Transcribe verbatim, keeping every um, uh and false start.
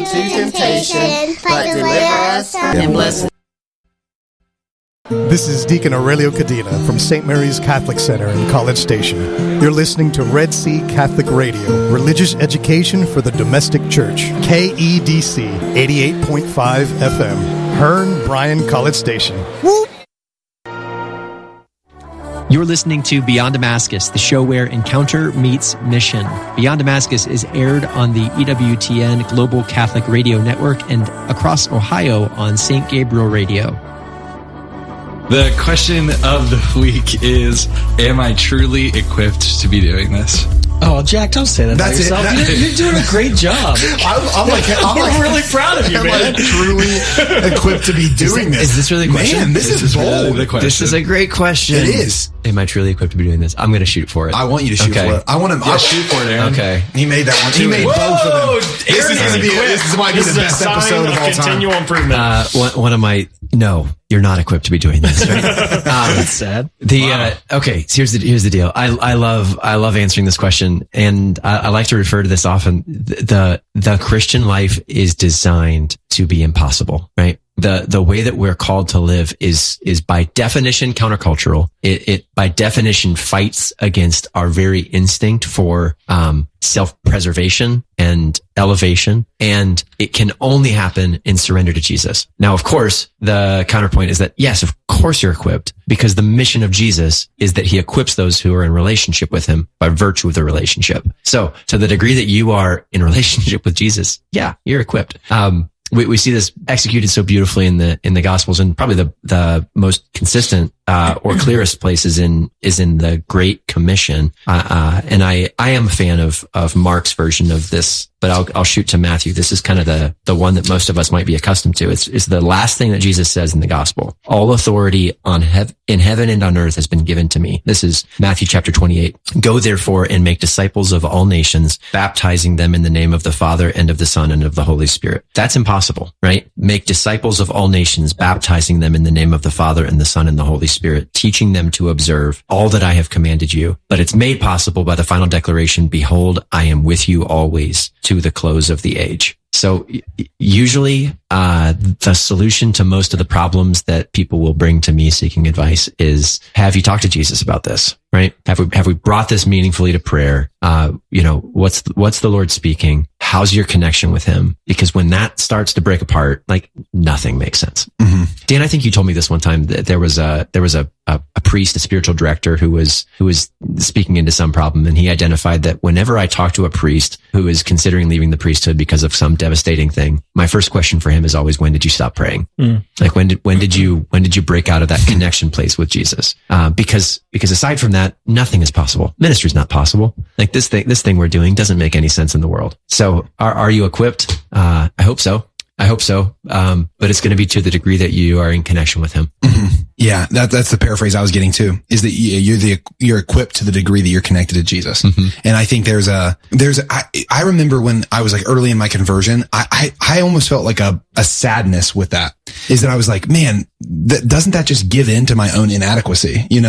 into temptation, but deliver us from temptation. This is Deacon Aurelio Cadena from Saint Mary's Catholic Center in College Station. You're listening to Red Sea Catholic Radio, religious education for the domestic church. K E D C eighty-eight point five F M, Hearn, Bryan, College Station. Whoop! You're listening to Beyond Damascus, the show where encounter meets mission. Beyond Damascus is aired on the E W T N Global Catholic Radio Network and across Ohio on Saint Gabriel Radio. The question of the week is, am I truly equipped to be doing this? Oh, Jack, don't say that That's about yourself. it. That, you're, you're doing a great job. I'm, I'm like, I'm We're like, really proud of you, am man. I truly equipped to be doing is, this? Is this really a question? Man, this, this is, is bold. Really the question. This is a great question. It is. Am I truly equipped to be doing this? I'm going to shoot for it. I want you to shoot okay. for it. I want him. Yeah, I'll shoot for it, Aaron. Okay. He made that one. He made Whoa, both of them. This Aaron is going to be. equipped. This might be This the is best a sign episode of of all time. continual improvement. Uh, one, one of my no, you're not equipped to be doing this. Right? um, That's sad. The Wow. uh, okay, so here's the here's the deal. I I love I love answering this question, and I, I like to refer to this often. The, the the Christian life is designed to be impossible, right? The the way that we're called to live is is by definition countercultural. It it by definition fights against our very instinct for um self-preservation and elevation, and it can only happen in surrender to Jesus. Now, of course, the counterpoint is that yes, of course you're equipped, because the mission of Jesus is that he equips those who are in relationship with him by virtue of the relationship. So to the degree that you are in relationship with Jesus, yeah, you're equipped. Um We, we see this executed so beautifully in the in the Gospels, and probably the the most consistent uh, or clearest place is in is in the Great Commission. Uh, uh, and I I am a fan of of Mark's version of this, but I'll I'll shoot to Matthew. This is kind of the the one that most of us might be accustomed to. It's it's the last thing that Jesus says in the Gospel. All authority on hev- in heaven and on earth has been given to me. This is Matthew chapter twenty-eight. Go therefore and make disciples of all nations, baptizing them in the name of the Father and of the Son and of the Holy Spirit. That's impossible, right? Make disciples of all nations, baptizing them in the name of the Father and the Son and the Holy Spirit, teaching them to observe all that I have commanded you. But it's made possible by the final declaration, behold, I am with you always to the close of the age. So usually, uh, the solution to most of the problems that people will bring to me seeking advice is, have you talked to Jesus about this? Right? Have we, have we brought this meaningfully to prayer? Uh, you know, what's, what's the Lord speaking? How's your connection with him? Because when that starts to break apart, like nothing makes sense. Mm-hmm. Dan, I think you told me this one time that there was a, there was a, a, a priest, a spiritual director who was, who was speaking into some problem. And he identified that whenever I talk to a priest who is considering leaving the priesthood because of some devastating thing, my first question for him is always, when did you stop praying? Mm. Like when did, when did you, when did you break out of that connection place with Jesus? Uh, because, because aside from that, nothing is possible. Ministry's not possible. Like this thing, this thing we're doing doesn't make any sense in the world. So are, are you equipped? Uh, I hope so. I hope so. Um, but it's going to be to the degree that you are in connection with him. Mm-hmm. Yeah, that, that's the paraphrase I was getting to, is that you're the, you're equipped to the degree that you're connected to Jesus. Mm-hmm. And I think there's a, there's a, I, I remember when I was like early in my conversion, I, I, I almost felt like a, a sadness with that, is that I was like, man, that, doesn't that just give in to my own inadequacy? You know?